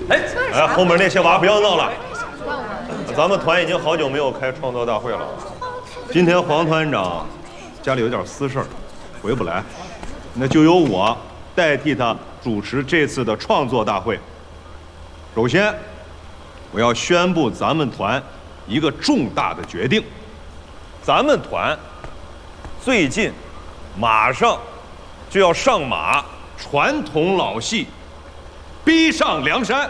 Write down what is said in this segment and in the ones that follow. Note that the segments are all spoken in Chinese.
哎，后面那些娃不要闹了。咱们团已经好久没有开创作大会了。今天黄团长家里有点私事儿，回不来，那就由我代替他主持这次的创作大会。首先，我要宣布咱们团一个重大的决定。咱们团最近马上就要上马传统老戏《逼上梁山》。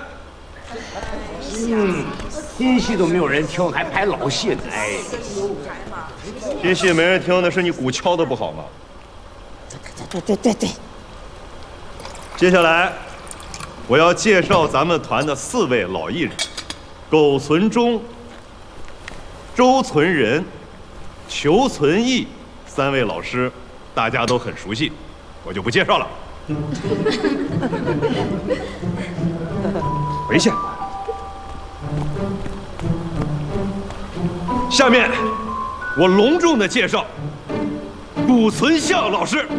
新戏都没有人听，还拍老戏呢。哎， 新戏没人听，那是你鼓敲的不好吗？ 对。 接下来，我要介绍咱们团的4位老艺人：苟存忠、周存仁、裘存义3位老师，大家都很熟悉，我就不介绍了。回去。下面，我隆重的介绍古存相老师。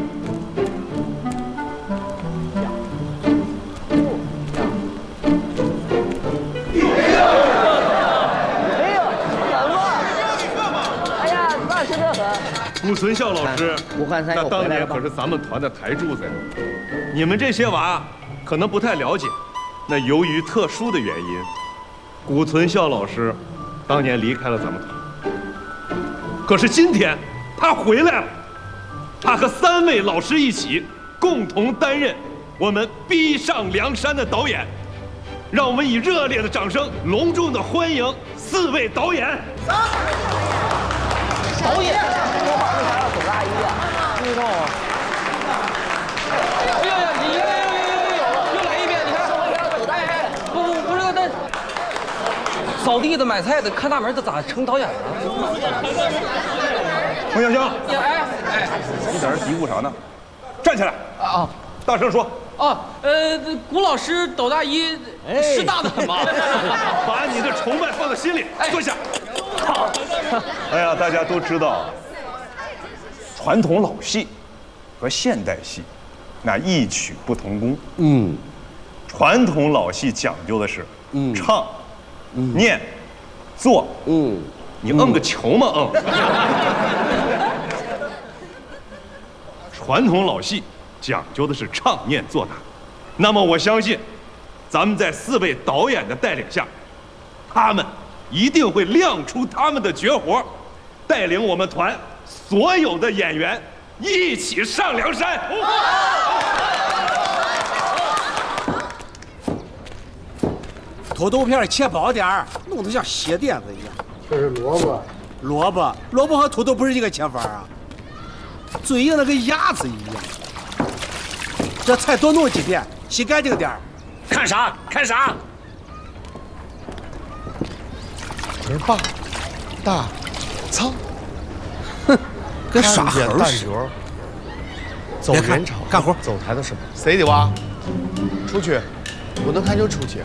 古存孝老师，那当年可是咱们团的台柱子呀。你们这些娃可能不太了解，那由于特殊的原因，古存孝老师当年离开了咱们团。可是今天他回来了，他和3位老师一起共同担任我们《逼上梁山》的导演。让我们以热烈的掌声隆重的欢迎4位导演。 导演，我把那啥走大衣啊，不知道啊。哎呀，又来一遍，你看，不是那扫地的、买菜的、看大门的，咋成导演了？ 冯小香， 哎， 你在这嘀咕啥呢？站起来啊！ 大声说。 古老师抖大衣是大的很吗？ 把你的崇拜放在心里，坐下。好。哎呀，大家都知道，传统老戏和现代戏那异曲不同工。传统老戏讲究的是唱、念、做。你个球吗？传统老戏讲究的是唱、念、做、打。那么我相信，咱们在4位导演的带领下，他们一定会亮出他们的绝活，带领我们团所有的演员一起上梁山。 土豆片切薄点儿，弄得像鞋垫子一样。 这是萝卜和土豆不是一个切法啊，嘴硬的跟鸭子一样。这菜多弄几遍，洗干净点儿。 看啥？ 儿霸大仓， 哼，跟耍猴似的。 走圆场干活， 走台的什么？谁的娃？出去，不能看就出去。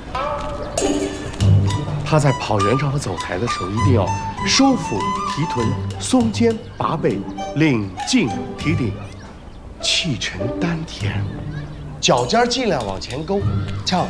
他在跑圆场和走台的时候，一定要收腹提臀，松肩拔背，领劲提顶，气沉丹田，脚尖尽量往前勾，呛，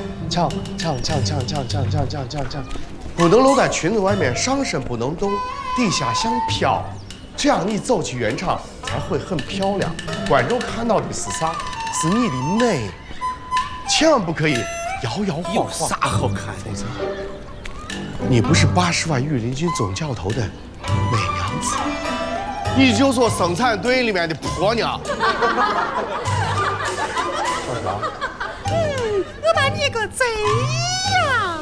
不能搂在裙子外面，上身不能动，地下相飘，这样你走起圆场才会很漂亮。观众看到的是啥？是你的美，千万不可以摇摇晃晃。 有啥好看的？ 你不是80万御林军总教头的美娘子，你就做生产队里面的婆娘。说啥？ 我把你个贼呀！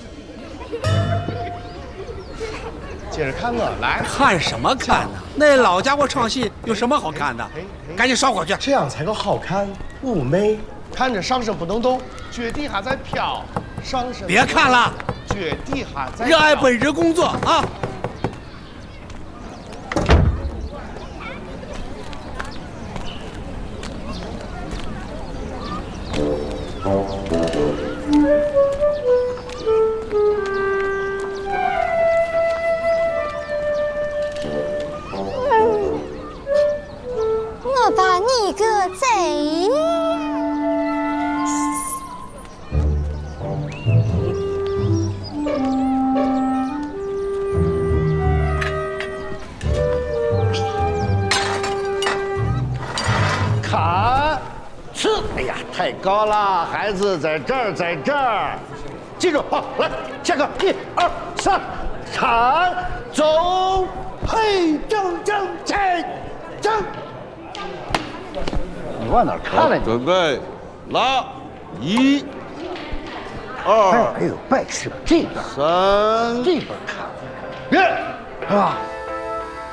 接着看我来。 看什么看呢？那老家伙唱戏有什么好看的？赶紧烧火去。 这样才够好看妩媚。看着上身不能动，脚底还在飘，上身别看了， 脚底还在热爱本职工作啊！ 我把你个贼！ 太高了，孩子，在这儿，在这儿，记住，好，来，下课，1、2、3，铲，走，嘿，正，正。你往哪儿看了？ 准备，拉，1、2， 哎呦，拜师这边， 3， 这边看，别，啊。